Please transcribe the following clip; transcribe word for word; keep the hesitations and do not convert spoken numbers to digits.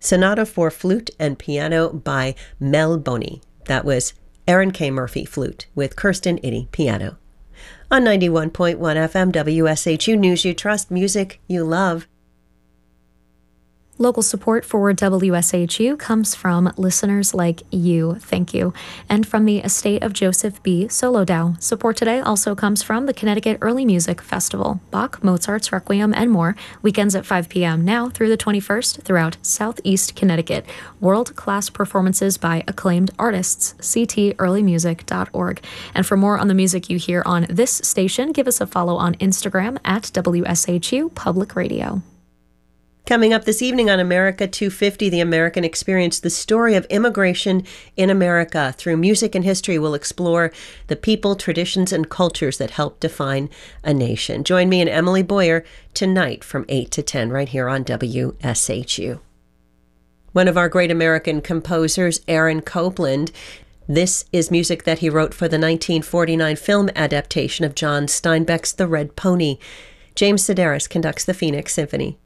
Sonata for Flute and Piano by Mel Boney. That was Aaron K. Murphy, flute, with Kirsten Iddy, piano. On ninety-one point one F M W S H U, news you trust, music you love. Local support for W S H U comes from listeners like you. Thank you. And from the estate of Joseph B. Solodow. Support today also comes from the Connecticut Early Music Festival, Bach, Mozart's Requiem, and more. Weekends at five p.m. now through the twenty-first throughout Southeast Connecticut. World-class performances by acclaimed artists. c t early music dot org. And for more on the music you hear on this station, give us a follow on Instagram at W S H U Public Radio. Coming up this evening on America two fifty, The American Experience, the story of immigration in America. Through music and history, we'll explore the people, traditions, and cultures that help define a nation. Join me and Emily Boyer tonight from eight to ten right here on W S H U. One of our great American composers, Aaron Copland. This is music that he wrote for the nineteen forty-nine film adaptation of John Steinbeck's The Red Pony. James Sedaris conducts the Phoenix Symphony.